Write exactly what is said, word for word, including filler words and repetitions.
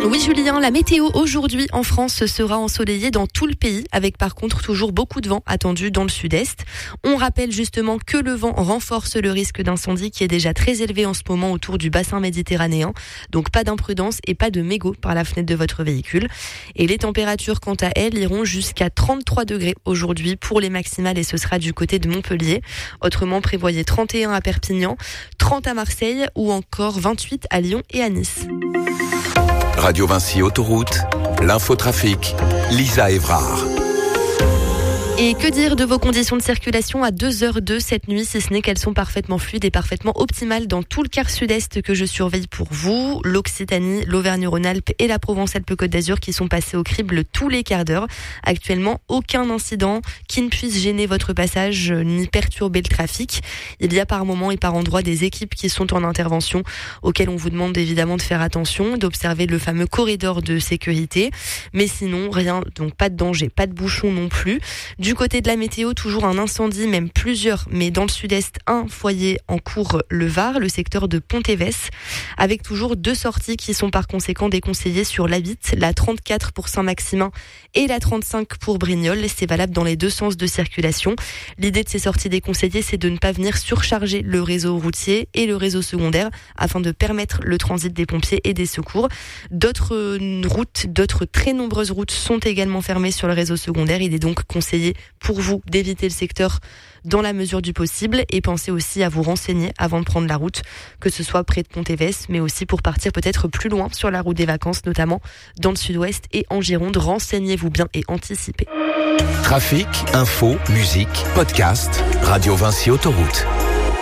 Oui Julien, la météo aujourd'hui en France sera ensoleillée dans tout le pays avec par contre toujours beaucoup de vent attendu dans le sud-est. On rappelle justement que le vent renforce le risque d'incendie qui est déjà très élevé en ce moment autour du bassin méditerranéen. Donc pas d'imprudence et pas de mégots par la fenêtre de votre véhicule. Et les températures quant à elles iront jusqu'à trente-trois degrés aujourd'hui pour les maximales et ce sera du côté de Montpellier. Autrement prévoyez trente et un à Perpignan, trente à Marseille ou encore vingt-huit à Lyon et à Nice. Radio Vinci Autoroute, l'infotrafic, Lisa Évrard. Et que dire de vos conditions de circulation à deux heures deux cette nuit, si ce n'est qu'elles sont parfaitement fluides et parfaitement optimales dans tout le quart sud-est que je surveille pour vous, l'Occitanie, l'Auvergne-Rhône-Alpes et la Provence-Alpes-Côte d'Azur qui sont passés au crible tous les quarts d'heure. Actuellement, aucun incident qui ne puisse gêner votre passage ni perturber le trafic. Il y a par moment et par endroit des équipes qui sont en intervention auxquelles on vous demande évidemment de faire attention, d'observer le fameux corridor de sécurité. Mais sinon, rien, donc pas de danger, pas de bouchon non plus. Du côté de la météo, toujours un incendie, même plusieurs, mais dans le sud-est, un foyer en cours le Var, le secteur de Pont-Évès, avec toujours deux sorties qui sont par conséquent déconseillées sur l'A huit, la trente-quatre pour Saint-Maximin et la trente-cinq pour Brignoles. C'est valable dans les deux sens de circulation. L'idée de ces sorties déconseillées, c'est de ne pas venir surcharger le réseau routier et le réseau secondaire afin de permettre le transit des pompiers et des secours. D'autres routes, d'autres très nombreuses routes sont également fermées sur le réseau secondaire. Il est donc conseillé pour vous d'éviter le secteur dans la mesure du possible et pensez aussi à vous renseigner avant de prendre la route, que ce soit près de Pont-Évès, mais aussi pour partir peut-être plus loin sur la route des vacances, notamment dans le sud-ouest et en Gironde. Renseignez-vous bien et anticipez. Trafic, info, musique, podcast, Radio Vinci Autoroute.